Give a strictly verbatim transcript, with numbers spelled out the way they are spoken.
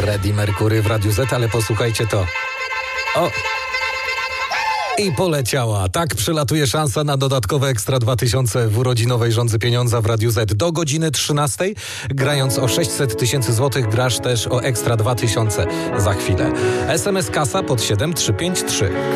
Freddie Mercury w Radiu Z, ale posłuchajcie to. O! I poleciała. Tak przylatuje szansa na dodatkowe Ekstra dwa tysiące w urodzinowej Rządzy Pieniądza w Radiu Z. Do godziny trzynastej, grając o sześćset tysięcy złotych, grasz też o Ekstra dwa tysiące za chwilę. S M S kasa pod siedem trzy pięć trzy.